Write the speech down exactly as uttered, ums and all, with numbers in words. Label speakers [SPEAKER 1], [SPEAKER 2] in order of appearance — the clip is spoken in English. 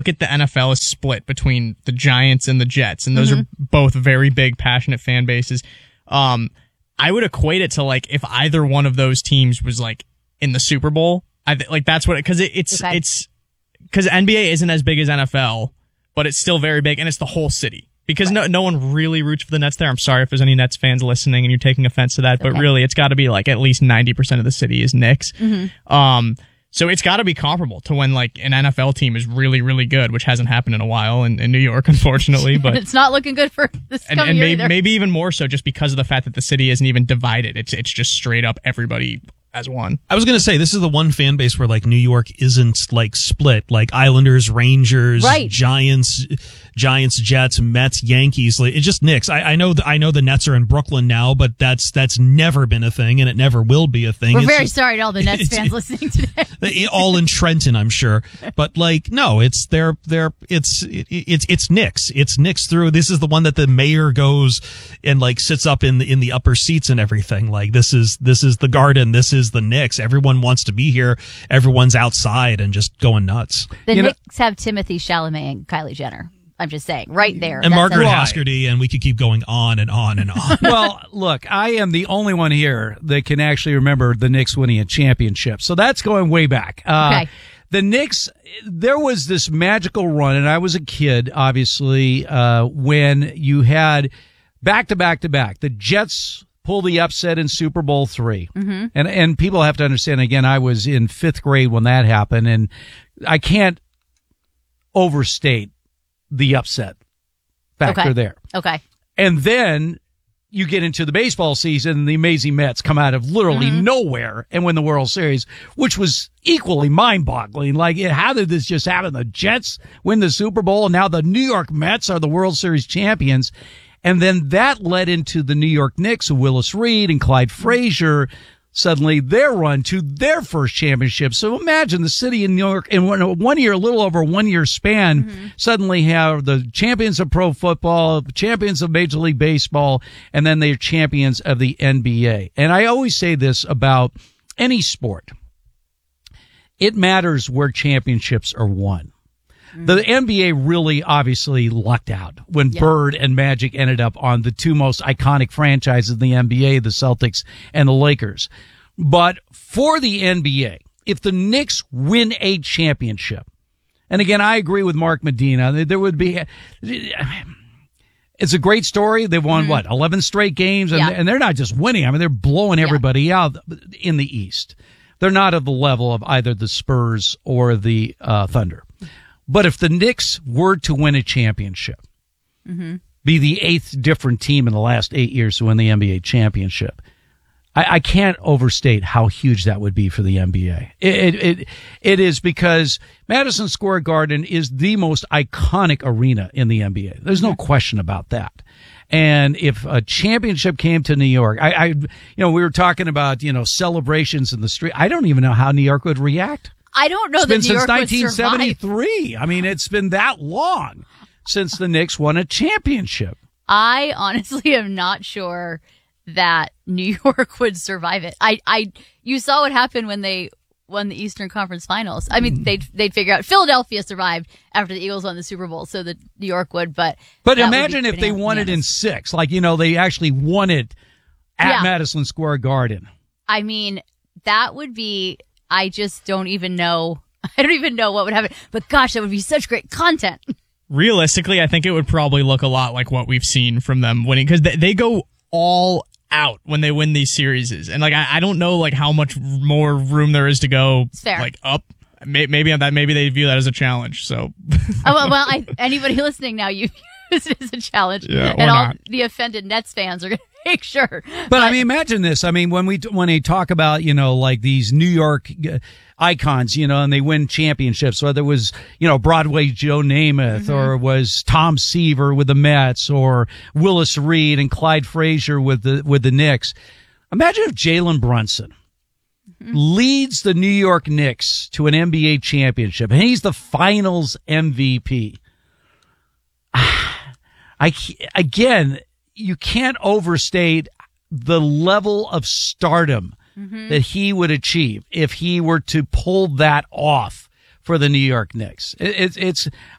[SPEAKER 1] look at the N F L as split between the Giants and the Jets, and those mm-hmm. are both very big, passionate fan bases. Um, I would equate it to like if either one of those teams was like in the Super Bowl. I th- like that's what because it, it's
[SPEAKER 2] okay.
[SPEAKER 1] it's because N B A isn't as big as N F L, but it's still very big, and it's the whole city. Because right. no no one really roots for the Nets there. I'm sorry if there's any Nets fans listening and you're taking offense to that, but okay. really it's got to be like at least ninety percent of the city is Knicks.
[SPEAKER 2] Mm-hmm.
[SPEAKER 1] Um, so it's got to be comparable to when like an N F L team is really, really good, which hasn't happened in a while in, in New York, unfortunately. But
[SPEAKER 2] it's not looking good for this
[SPEAKER 1] and,
[SPEAKER 2] coming
[SPEAKER 1] and
[SPEAKER 2] year
[SPEAKER 1] maybe,
[SPEAKER 2] either.
[SPEAKER 1] maybe even more so just because of the fact that the city isn't even divided. It's it's just straight up everybody as one.
[SPEAKER 3] I was going to say, this is the one fan base where like New York isn't like split, like Islanders, Rangers,
[SPEAKER 2] right.
[SPEAKER 3] Giants, Giants, Jets, Mets, Yankees. Like, it's just Knicks. I, I know the, I know the Nets are in Brooklyn now, but that's that's never been a thing, and it never will be a thing.
[SPEAKER 2] We're
[SPEAKER 3] it's
[SPEAKER 2] very
[SPEAKER 3] just,
[SPEAKER 2] sorry to all the Nets fans listening today.
[SPEAKER 3] All in Trenton, I'm sure. But like, no, it's they're they're it's it, it's it's Knicks. It's Knicks through. This is the one that the mayor goes and like sits up in the in the upper seats and everything. Like this is this is the Garden. This is the Knicks. Everyone wants to be here. Everyone's outside and just going nuts.
[SPEAKER 2] The
[SPEAKER 3] you
[SPEAKER 2] Knicks know, have Timothy Chalamet and Kylie Jenner. I'm just saying, right there.
[SPEAKER 3] And Margaret
[SPEAKER 2] that's
[SPEAKER 3] Haskerty, and we could keep going on and on and on.
[SPEAKER 4] Well, look, I am the only one here that can actually remember the Knicks winning a championship. So that's going way back. Uh,
[SPEAKER 2] okay.
[SPEAKER 4] The Knicks, there was this magical run, and I was a kid, obviously, uh, when you had back to back to back. The Jets pull the upset in Super Bowl three.
[SPEAKER 2] Mm-hmm.
[SPEAKER 4] And, and people have to understand, again, I was in fifth grade when that happened, and I can't overstate the upset factor
[SPEAKER 2] okay.
[SPEAKER 4] there.
[SPEAKER 2] Okay.
[SPEAKER 4] And then you get into the baseball season and the amazing Mets come out of literally
[SPEAKER 2] mm-hmm.
[SPEAKER 4] nowhere and win the World Series, which was equally mind-boggling. Like, how did this just happen? The Jets win the Super Bowl, and now the New York Mets are the World Series champions. And then that led into the New York Knicks, Willis Reed and Clyde Frazier, suddenly their run to their first championship. So imagine the city in New York in one, one year, a little over a one year span, mm-hmm. suddenly have the champions of pro football, champions of Major League Baseball, and then they're champions of the N B A. And I always say this about any sport. It matters where championships are won. The N B A really obviously lucked out when yeah. Bird and Magic ended up on the two most iconic franchises in the N B A, the Celtics and the Lakers. But for the N B A, if the Knicks win a championship, and again, I agree with Mark Medina, there would be, it's a great story. They've won, mm-hmm. what, eleven straight games? And,
[SPEAKER 2] yeah.
[SPEAKER 4] and they're not just winning. I mean, they're blowing everybody yeah. out in the East. They're not at the level of either the Spurs or the uh, Thunder. But if the Knicks were to win a championship,
[SPEAKER 2] mm-hmm.
[SPEAKER 4] be the eighth different team in the last eight years to win the N B A championship, I, I can't overstate how huge that would be for the N B A. It, it, it, it is because Madison Square Garden is the most iconic arena in the N B A. There's no question about that. And if a championship came to New York, I, I, you know, we were talking about, you know, celebrations in the street. I don't even know how New York would react.
[SPEAKER 2] I don't know
[SPEAKER 4] it's
[SPEAKER 2] that
[SPEAKER 4] been
[SPEAKER 2] New
[SPEAKER 4] since
[SPEAKER 2] York
[SPEAKER 4] nineteen seventy-three.
[SPEAKER 2] Would survive.
[SPEAKER 4] I mean, it's been that long since the Knicks won a championship.
[SPEAKER 2] I honestly am not sure that New York would survive it. I, I, you saw what happened when they won the Eastern Conference Finals. I mean, they'd they'd figure out Philadelphia survived after the Eagles won the Super Bowl, so that New York would. But
[SPEAKER 4] but imagine if they won it in six, like you know, they actually won it at
[SPEAKER 2] yeah.
[SPEAKER 4] Madison Square Garden.
[SPEAKER 2] I mean, that would be. I just don't even know. I don't even know what would happen. But gosh, that would be such great content.
[SPEAKER 1] Realistically, I think it would probably look a lot like what we've seen from them winning, because they, they go all out when they win these series. And like, I, I don't know like how much more room there is to go like up. Maybe that maybe they view that as a challenge. So,
[SPEAKER 2] oh, well, well I, anybody listening now, you use it as a challenge,
[SPEAKER 1] yeah,
[SPEAKER 2] and all
[SPEAKER 1] not.
[SPEAKER 2] the offended Nets fans are going to make sure.
[SPEAKER 4] But, but I mean, imagine this. I mean, when we when they talk about you know like these New York icons, you know, and they win championships, whether it was you know Broadway Joe Namath mm-hmm. or it was Tom Seaver with the Mets or Willis Reed and Clyde Frazier with the with the Knicks. Imagine if Jalen Brunson mm-hmm. leads the New York Knicks to an N B A championship, and he's the Finals M V P. I, again, you can't overstate the level of stardom mm-hmm. that he would achieve if he were to pull that off for the New York Knicks. It, it, it's,